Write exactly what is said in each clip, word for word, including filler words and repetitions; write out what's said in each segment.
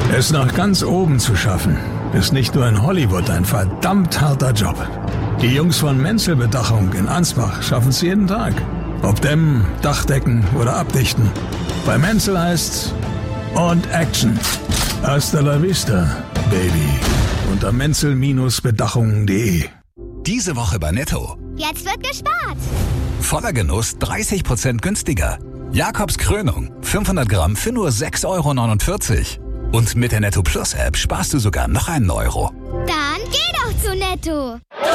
Es nach ganz oben zu schaffen, ist nicht nur in Hollywood ein verdammt harter Job. Die Jungs von Menzel Bedachung in Ansbach schaffen es jeden Tag. Ob dämmen, Dachdecken oder abdichten. Bei Menzel heißt's und Action. Hasta la vista, Baby. Unter menzel Bedachung punkt de. Diese Woche bei Netto. Jetzt wird gespart. Voller Genuss dreißig Prozent günstiger. Jakobs Krönung, fünfhundert Gramm für nur sechs Euro neunundvierzig. Und mit der Netto Plus App sparst du sogar noch einen Euro. Dann geh doch zu Netto.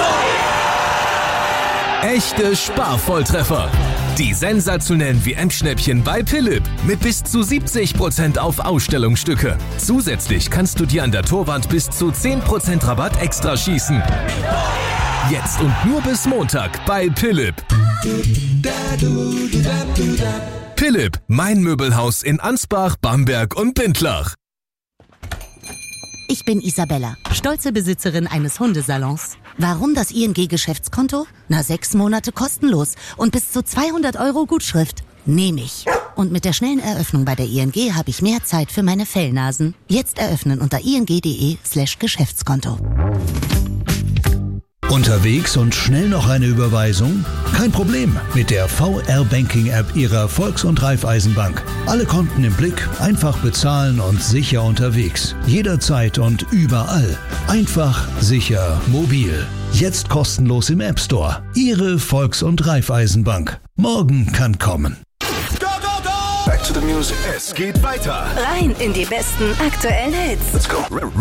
Echte Sparvolltreffer. Die sensationellen W M-Schnäppchen bei Philipp mit bis zu siebzig Prozent auf Ausstellungsstücke. Zusätzlich kannst du dir an der Torwand bis zu zehn Prozent Rabatt extra schießen. Jetzt und nur bis Montag bei Philipp. Philipp, mein Möbelhaus in Ansbach, Bamberg und Bindlach. Ich bin Isabella, stolze Besitzerin eines Hundesalons. Warum das I N G-Geschäftskonto? Na, sechs Monate kostenlos und bis zu zweihundert Euro Gutschrift. Nehme ich. Und mit der schnellen Eröffnung bei der I N G habe ich mehr Zeit für meine Fellnasen. Jetzt eröffnen unter ing.de slash Geschäftskonto. Unterwegs und schnell noch eine Überweisung? Kein Problem mit der V R-Banking-App Ihrer Volks- und Raiffeisenbank. Alle Konten im Blick, einfach bezahlen und sicher unterwegs. Jederzeit und überall. Einfach, sicher, mobil. Jetzt kostenlos im App Store. Ihre Volks- und Raiffeisenbank. Morgen kann kommen. Go, go, go! Back to the music. Es geht weiter. Rein in die besten aktuellen Hits. Let's go.